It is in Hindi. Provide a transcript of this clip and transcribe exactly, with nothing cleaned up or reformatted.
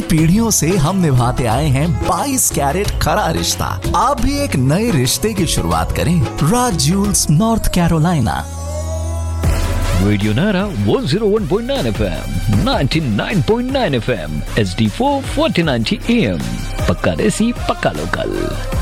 पीढ़ियों से हम निभाते आए हैं बाईस कैरेट खरा रिश्ता। आप भी एक नए रिश्ते की शुरुआत करें। राज ज्यूल्स, नॉर्थ कैरोलिना। रेडियो नारा one oh one point nine F M, ninety-nine point nine F M, H D four forty ninety A M, पक्का देसी पक्का लोकल।